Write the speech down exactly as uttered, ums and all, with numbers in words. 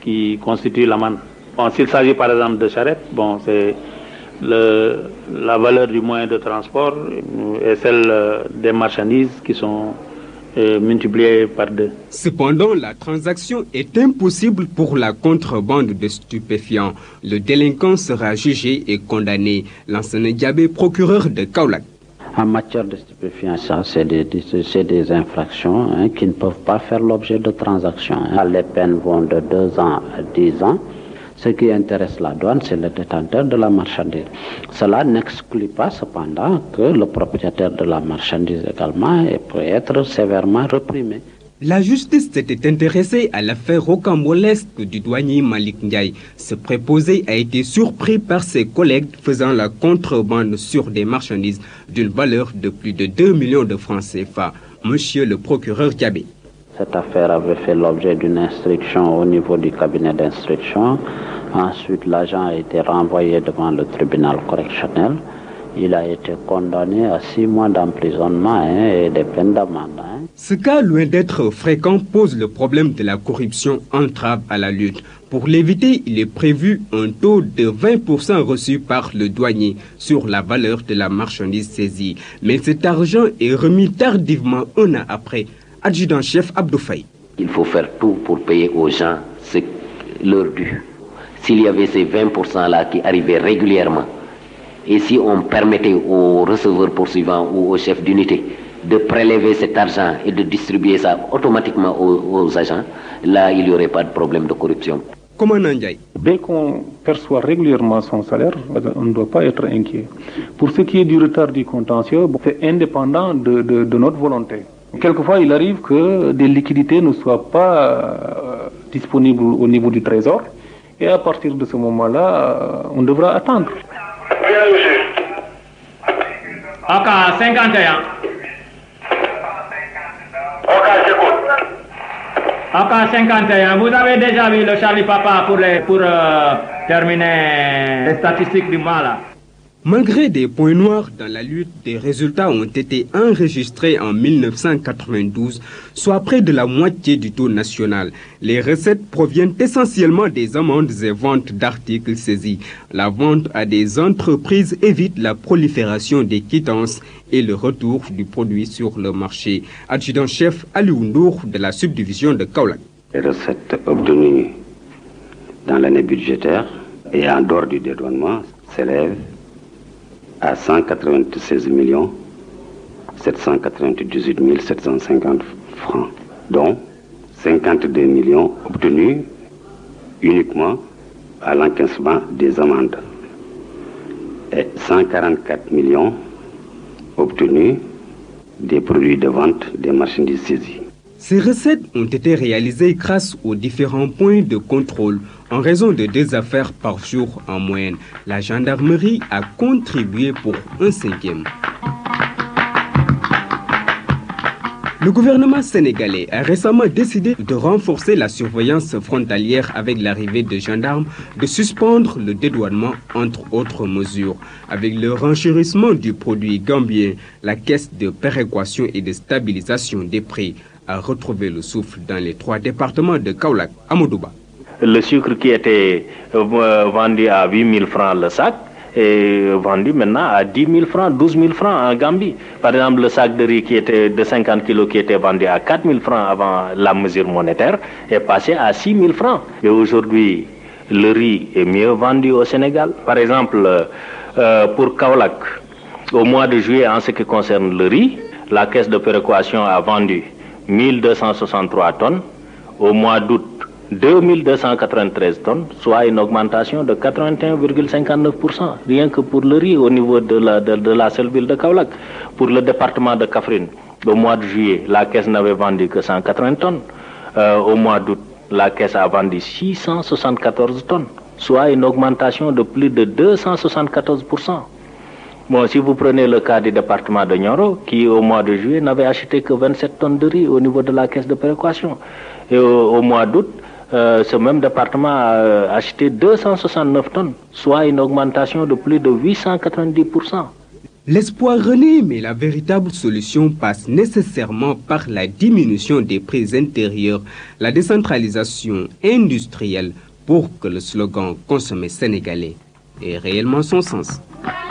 qui constituent la manne. Bon, s'il s'agit par exemple de charrettes, bon, c'est le, la valeur du moyen de transport et celle des marchandises qui sont euh, multipliées par deux. Cependant, la transaction est impossible pour la contrebande de stupéfiants. Le délinquant sera jugé et condamné. Lansana Diabé, procureur de Kaolack. En matière de stupéfiants, ça, c'est des, des, des infractions hein, qui ne peuvent pas faire l'objet de transactions. Hein. Les peines vont de deux ans à dix ans. Ce qui intéresse la douane, c'est le détenteur de la marchandise. Cela n'exclut pas cependant que le propriétaire de la marchandise également peut être sévèrement réprimé. La justice s'était intéressée à l'affaire rocambolesque du douanier Malik Ndiaye. Ce préposé a été surpris par ses collègues faisant la contrebande sur des marchandises d'une valeur de plus de deux millions de francs C F A. Monsieur le procureur Diabé. Cette affaire avait fait l'objet d'une instruction au niveau du cabinet d'instruction. Ensuite, l'agent a été renvoyé devant le tribunal correctionnel. Il a été condamné à six mois d'emprisonnement hein, et des peines d'amende. Hein. Ce cas, loin d'être fréquent, pose le problème de la corruption entrave à la lutte. Pour l'éviter, il est prévu un taux de vingt pour cent reçu par le douanier sur la valeur de la marchandise saisie. Mais cet argent est remis tardivement un an après. Adjudant-chef Abdou Faye. Il faut faire tout pour payer aux gens ce leur dû. S'il y avait ces vingt pour cent là qui arrivaient régulièrement, et si on permettait aux receveurs poursuivants ou aux chefs d'unité de prélever cet argent et de distribuer ça automatiquement aux, aux agents, là, il n'y aurait pas de problème de corruption. Commandant Ndiaye. Bien qu'on perçoit régulièrement son salaire, on ne doit pas être inquiet. Pour ce qui est du retard du contentieux, c'est indépendant de, de, de notre volonté. Quelquefois, il arrive que des liquidités ne soient pas euh, disponibles au niveau du trésor, et à partir de ce moment-là, euh, on devra attendre. A K cinquante et un. A K cinquante et un, vous avez déjà vu le Charlie Papa pour, les, pour euh, terminer les statistiques du mois là. Malgré des points noirs dans la lutte, des résultats ont été enregistrés en mille neuf cent quatre-vingt-douze, soit près de la moitié du taux national. Les recettes proviennent essentiellement des amendes et ventes d'articles saisis. La vente à des entreprises évite la prolifération des quittances et le retour du produit sur le marché. Adjudant-chef Aliou Ndour de la subdivision de Kaolack. Les recettes obtenues dans l'année budgétaire et en dehors du dédouanement s'élèvent à cent quatre-vingt-seize millions sept cent quatre-vingt-dix-huit mille sept cent cinquante francs, dont cinquante-deux millions obtenus uniquement à l'encaissement des amendes et cent quarante-quatre millions obtenus des produits de vente des marchandises saisies. Ces recettes ont été réalisées grâce aux différents points de contrôle en raison de deux affaires par jour en moyenne. La gendarmerie a contribué pour un cinquième. Le gouvernement sénégalais a récemment décidé de renforcer la surveillance frontalière avec l'arrivée de gendarmes, de suspendre le dédouanement, entre autres mesures. Avec le renchérissement du produit gambien, la caisse de péréquation et de stabilisation des prix a retrouvé le souffle dans les trois départements de Kaolack, Amadouba. Le sucre qui était euh, vendu à huit mille francs le sac est vendu maintenant à dix mille francs, douze mille francs en Gambie. Par exemple, le sac de riz qui était de cinquante kilos qui était vendu à quatre mille francs avant la mesure monétaire est passé à six mille francs. Et aujourd'hui, le riz est mieux vendu au Sénégal. Par exemple, euh, pour Kaolack, au mois de juillet, en ce qui concerne le riz, la caisse de péréquation a vendu mille deux cent soixante-trois tonnes. Au mois d'août, deux mille deux cent quatre-vingt-treize tonnes, soit une augmentation de quatre-vingt-un virgule cinquante-neuf pour cent, rien que pour le riz au niveau de la, de, de la seule ville de Kaolack. Pour le département de Kaffrine, au mois de juillet, la caisse n'avait vendu que cent quatre-vingts tonnes. Euh, au mois d'août, la caisse a vendu six cent soixante-quatorze tonnes, soit une augmentation de plus de deux cent soixante-quatorze pour cent. Bon, si vous prenez le cas du département de Nioro, qui au mois de juillet n'avait acheté que vingt-sept tonnes de riz au niveau de la caisse de péréquation. Et au, au mois d'août, euh, ce même département a euh, acheté deux cent soixante-neuf tonnes, soit une augmentation de plus de huit cent quatre-vingt-dix pour cent. L'espoir renaît, mais la véritable solution passe nécessairement par la diminution des prix intérieurs, la décentralisation industrielle pour que le slogan « consommer sénégalais » ait réellement son sens.